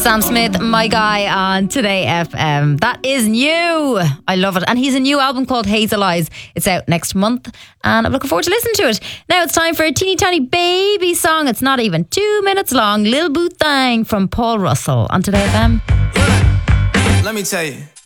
Sam Smith, My Guy on Today FM. That is new. I love it. And he's a new album called Hazel Eyes. It's out next month and I'm looking forward to listening to it. Now it's time for a teeny tiny baby song. It's not even 2 minutes long. Lil Boo Thang from Paul Russell on Today FM. Let me tell you.